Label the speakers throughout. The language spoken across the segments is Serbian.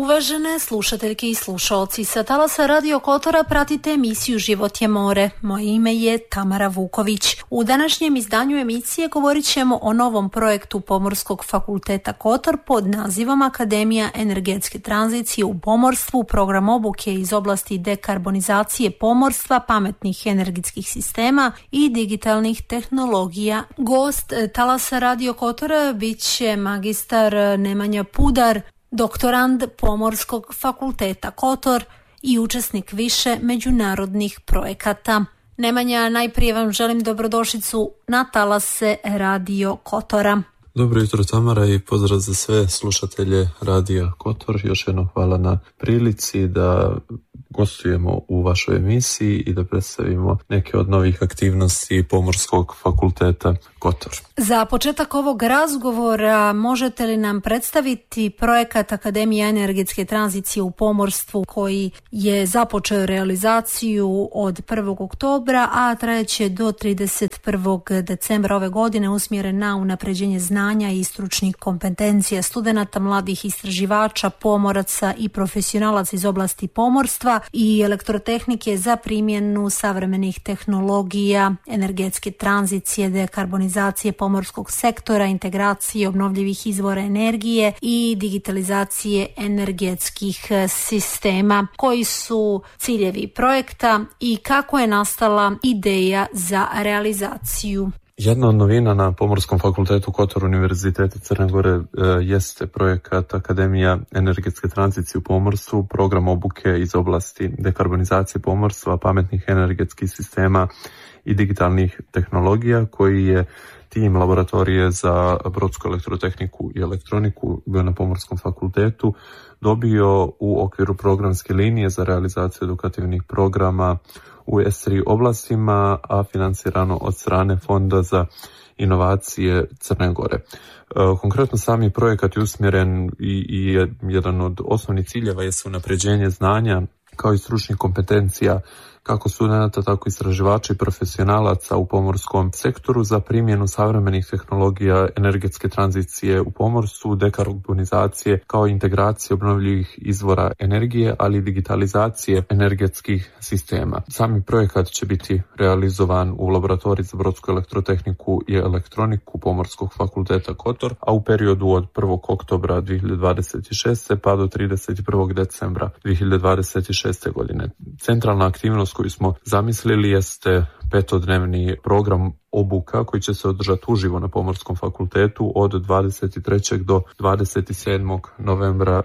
Speaker 1: Uvažene slušateljke i slušalci, sa talasa Radio Kotora pratite emisiju Život je more. Moje ime je Tamara Vuković. U današnjem izdanju emisije govorit ćemo o novom projektu Pomorskog fakulteta Kotor pod nazivom Akademija energetske tranzicije u pomorstvu, program obuke iz oblasti dekarbonizacije pomorstva, pametnih energetskih sistema i digitalnih tehnologija. Gost talasa Radio Kotora bit će magistar Nemanja Pudar, doktorand Pomorskog fakulteta Kotor i učesnik više međunarodnih projekata. Nemanja, najprije vam želim dobrodošlicu na talase Radio Kotora.
Speaker 2: Dobro jutro Tamara i pozdrav za sve slušatelje Radio Kotor. Još jednom hvala na prilici da gostujemo u vašoj emisiji i da predstavimo neke od novih aktivnosti Pomorskog fakulteta Kotor.
Speaker 1: Za početak ovog razgovora možete li nam predstaviti projekat Akademija energetske tranzicije u pomorstvu koji je započeo realizaciju od 1. oktobra, a trajeće do 31. decembra ove godine, usmjeren na unapređenje znanja i stručnih kompetencija studenata, mladih istraživača, pomoraca i profesionalaca iz oblasti pomorstva i elektrotehnike za primjenu savremenih tehnologija, energetske tranzicije, dekarbonizacije pomorskog sektora, integracije obnovljivih izvora energije i digitalizacije energetskih sistema. Koji su ciljevi projekta i kako je nastala ideja za realizaciju?
Speaker 2: Jedna od novina na Pomorskom fakultetu Kotor Univerziteta Crne Gore jeste projekat Akademija energetske tranzicije u pomorstvu, program obuke iz oblasti dekarbonizacije pomorstva, pametnih energetskih sistema i digitalnih tehnologija, koji je tim laboratorije za brodsku elektrotehniku i elektroniku na Pomorskom fakultetu dobio u okviru programske linije za realizaciju edukativnih programa u S3 oblastima, a financirano od strane Fonda za inovacije Crne Gore. Konkretno sami projekat je usmjeren i jedan od osnovnih ciljeva je unapređenje znanja kao i stručnih kompetencija kako studenata, tako i istraživača i profesionalaca u pomorskom sektoru za primjenu savremenih tehnologija energetske tranzicije u pomorstvu, dekarbonizacije kao i integracije obnovljivih izvora energije, ali i digitalizacije energetskih sistema. Sami projekat će biti realizovan u laboratoriji za brodsku elektrotehniku i elektroniku Pomorskog fakulteta Kotor, a u periodu od 1. oktobra 2026. pa do 31. decembra 2026. godine. Centralna aktivnost koju smo zamislili jeste 5-dnevni program obuka koji će se održati uživo na Pomorskom fakultetu od 23. do 27. novembra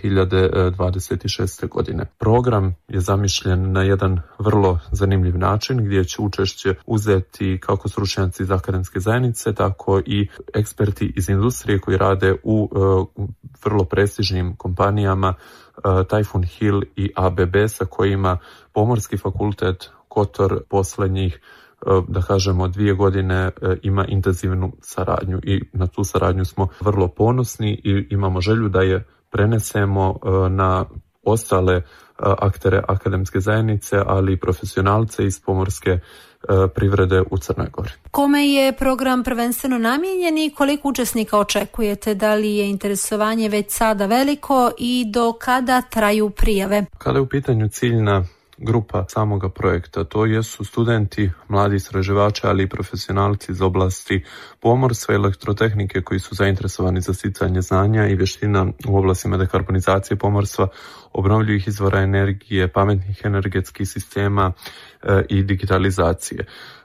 Speaker 2: 2026. godine. Program je zamišljen na jedan vrlo zanimljiv način gdje će učešće uzeti kako stručnjaci iz akademske zajednice, tako i eksperti iz industrije koji rade u vrlo prestižnim kompanijama Typhoon Hill i ABB sa kojima Pomorski fakultet Kotor posljednjih, da kažemo, 2 godine ima intenzivnu saradnju i na tu saradnju smo vrlo ponosni i imamo želju da je prenesemo na ostale aktere akademske zajednice, ali i profesionalce iz pomorske privrede u Crnoj Gori.
Speaker 1: Kome je program prvenstveno namijenjen i koliko učesnika očekujete? Da li je interesovanje već sada veliko i do kada traju prijave?
Speaker 2: Kada je u pitanju ciljna grupa samoga projekta, to jesu studenti, mladi istraživači, ali i profesionalci iz oblasti pomorstva i elektrotehnike koji su zainteresovani za sticanje znanja i vještina u oblastima dekarbonizacije pomorstva, obnovljivih izvora energije, pametnih energetskih sistema i digitalizacije.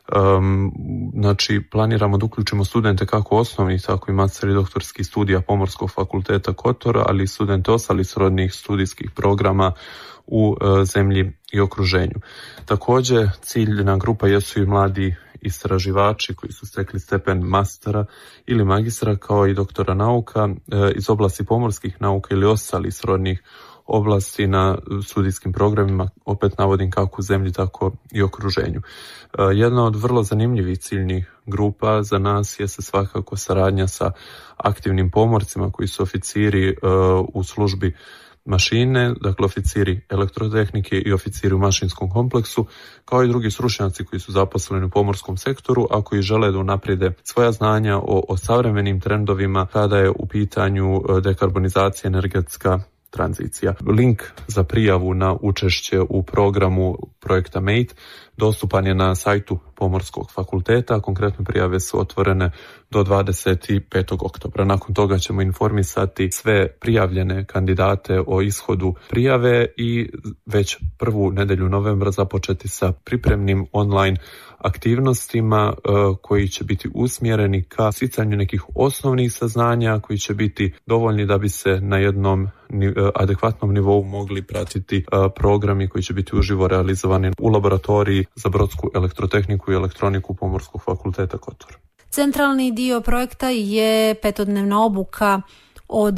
Speaker 2: Znači, planiramo da uključimo studente kako osnovnih, tako i master i doktorskih studija Pomorskog fakulteta Kotor, ali i studente ostalih srodnih studijskih programa u zemlji i okruženju. Također, ciljna grupa jesu i mladi istraživači koji su stekli stepen mastera ili magistra kao i doktora nauka iz oblasti pomorskih nauka ili ostalih srodnih oblasti na studijskim programima, opet navodim kako u zemlji, tako i okruženju. Jedna od vrlo zanimljivih ciljnih grupa za nas je svakako saradnja sa aktivnim pomorcima koji su oficiri u službi mašine, dakle oficiri elektrotehnike i oficiri u mašinskom kompleksu, kao i drugi stručnjaci koji su zaposleni u pomorskom sektoru, a koji žele da unaprijede svoja znanja o savremenim trendovima kada je u pitanju dekarbonizacija energetska tranzicija. Link za prijavu na učešće u programu projekta MATE dostupan je na sajtu Pomorskog fakulteta. Konkretno prijave su otvorene do 25. oktobra. Nakon toga ćemo informisati sve prijavljene kandidate o ishodu prijave i već prvu nedelju novembra započeti sa pripremnim online aktivnostima koji će biti usmjereni ka sticanju nekih osnovnih saznanja koji će biti dovoljni da bi se na jednom adekvatnom nivou mogli pratiti programi koji će biti uživo realizovani u laboratoriji za brodsku elektrotehniku i elektroniku Pomorskog fakulteta Kotor.
Speaker 1: Centralni dio projekta je 5-dnevna obuka od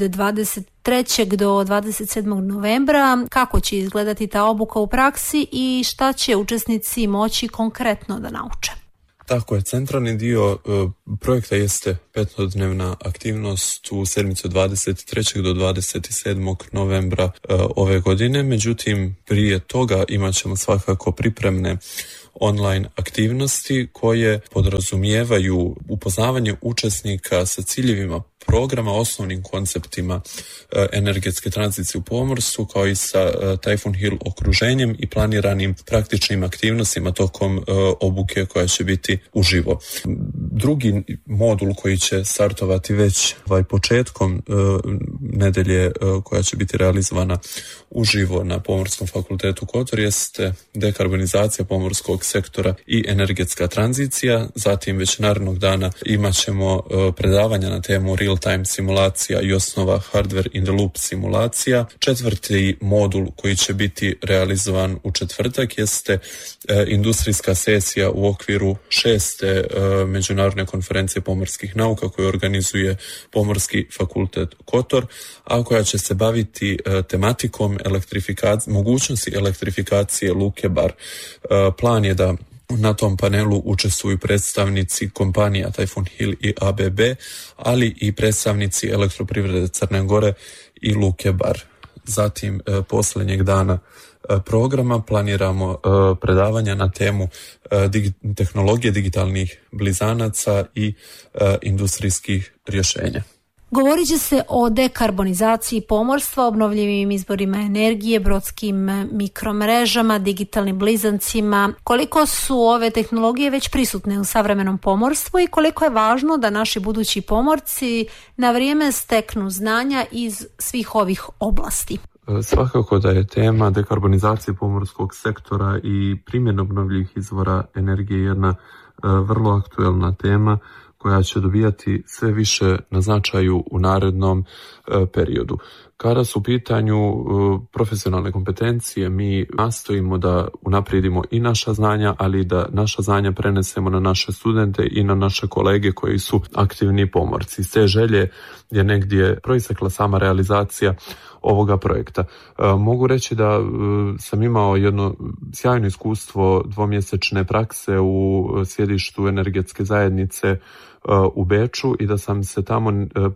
Speaker 1: 23. do 27. novembra. Kako će izgledati ta obuka u praksi i šta će učesnici moći konkretno da nauče?
Speaker 2: Tako je, centralni dio projekta jeste 5-dnevna aktivnost u sedmici od 23. do 27. novembra ove godine. Međutim, prije toga imat ćemo svakako pripremne online aktivnosti koje podrazumijevaju upoznavanje učesnika sa ciljevima programa, osnovnim konceptima energetske tranzicije u pomorstvu, kao i sa Typhoon Hill okruženjem i planiranim praktičnim aktivnostima tokom obuke koja će biti uživo. Drugi modul koji će startovati već početkom nedelje koja će biti realizovana uživo na Pomorskom fakultetu Kotor jeste dekarbonizacija pomorskog sektora i energetska tranzicija. Zatim već narednog dana imat ćemo predavanja na temu real-time simulacija i osnova hardware in the loop simulacija. Četvrti modul koji će biti realizovan u četvrtak jeste industrijska sesija u okviru 6. međunarodne konferencije pomorskih nauka koju organizuje Pomorski fakultet Kotor, a koja će se baviti tematikom mogućnosti elektrifikacije luke Bar. Plan je da na tom panelu učestvuju predstavnici kompanija Typhoon Hill i ABB, ali i predstavnici elektroprivrede Crne Gore i luke Bar. Zatim posljednjeg dana programa planiramo predavanja na temu tehnologije digitalnih blizanaca i industrijskih rješenja.
Speaker 1: Govorit će se o dekarbonizaciji pomorstva, obnovljivim izvorima energije, brodskim mikromrežama, digitalnim blizancima. Koliko su ove tehnologije već prisutne u savremenom pomorstvu i koliko je važno da naši budući pomorci na vrijeme steknu znanja iz svih ovih oblasti?
Speaker 2: Svakako da je tema dekarbonizacije pomorskog sektora i primjena obnovljivih izvora energije jedna vrlo aktuelna tema koja će dobijati sve više na značaju u narednom periodu. Kada su u pitanju profesionalne kompetencije, mi nastojimo da unaprijedimo i naša znanja, ali da naša znanja prenesemo na naše studente i na naše kolege koji su aktivni pomorci. Iz te želje je negdje proistekla sama realizacija ovoga projekta. Mogu reći da sam imao jedno sjajno iskustvo dvomjesečne prakse u sjedištu energetske zajednice u Beču i da sam se tamo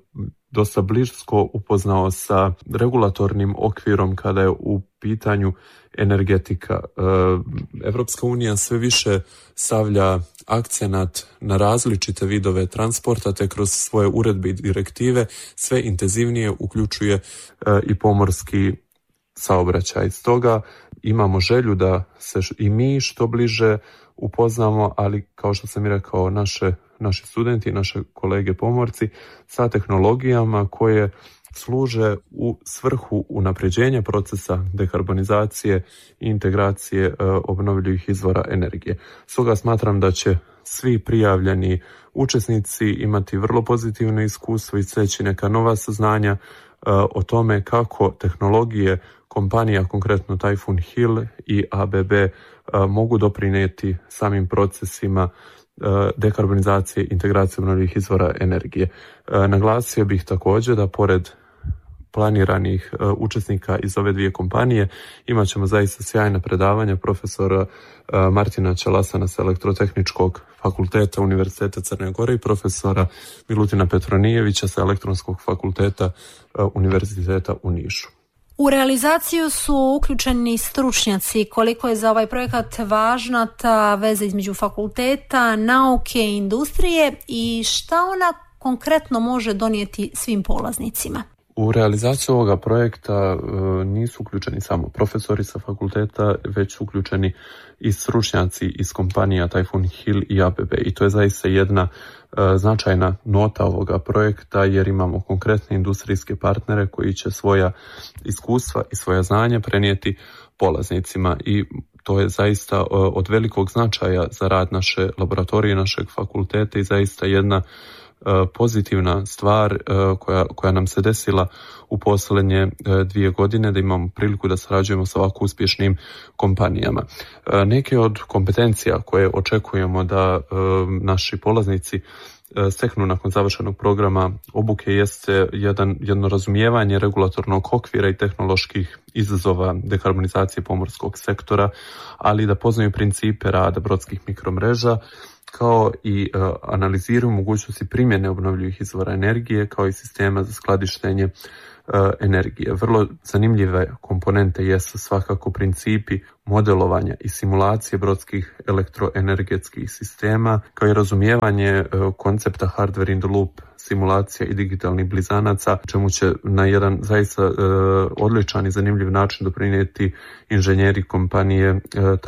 Speaker 2: dosta blisko upoznao sa regulatornim okvirom kada je u pitanju energetika. Evropska unija sve više stavlja akcenat na različite vidove transporta, te kroz svoje uredbe i direktive sve intenzivnije uključuje i pomorski saobraćaj. Stoga imamo želju da se i mi što bliže upoznamo, ali kao što sam i rekao, naši studenti, naše kolege pomorci sa tehnologijama koje služe u svrhu unapređenja procesa dekarbonizacije i integracije obnovljivih izvora energije. Stoga smatram da će svi prijavljeni učesnici imati vrlo pozitivno iskustvo i steći neka nova saznanja o tome kako tehnologije kompanija, konkretno Typhoon Hill i ABB, mogu doprinijeti samim procesima dekarbonizacije i integracije obnovljivih izvora energije. Naglasio bih također da pored planiranih učesnika iz ove dvije kompanije imat ćemo zaista sjajna predavanja profesora Martina Čelasana sa Elektrotehničkog fakulteta Univerziteta Crne Gore i profesora Milutina Petronijevića sa Elektronskog fakulteta Univerziteta u Nišu.
Speaker 1: U realizaciju su uključeni stručnjaci. Koliko je za ovaj projekat važna ta veza između fakulteta, nauke i industrije i šta ona konkretno može donijeti svim polaznicima?
Speaker 2: U realizaciju ovoga projekta nisu uključeni samo profesori sa fakulteta, već su uključeni i stručnjaci iz kompanija Typhoon Hill i ABB. I to je zaista jedna značajna nota ovoga projekta, jer imamo konkretne industrijske partnere koji će svoja iskustva i svoja znanja prenijeti polaznicima i to je zaista od velikog značaja za rad naše laboratorije, našeg fakulteta i zaista jedna pozitivna stvar koja nam se desila u posljednje 2 godine, da imamo priliku da sarađujemo sa ovako uspješnim kompanijama. Neke od kompetencija koje očekujemo da naši polaznici steknu nakon završenog programa obuke jeste jedno razumijevanje regulatornog okvira i tehnoloških izazova dekarbonizacije pomorskog sektora, ali da poznaju principe rada brodskih mikromreža, kao i analiziraju mogućnosti primjene obnovljivih izvora energije, kao i sistema za skladištenje energije. Vrlo zanimljive komponente jesu svakako principi modelovanja i simulacije brodskih elektroenergetskih sistema, kao i razumijevanje koncepta hardware in the loop, simulacija i digitalnih blizanaca, čemu će na jedan zaista odličan i zanimljiv način doprinijeti inženjeri kompanije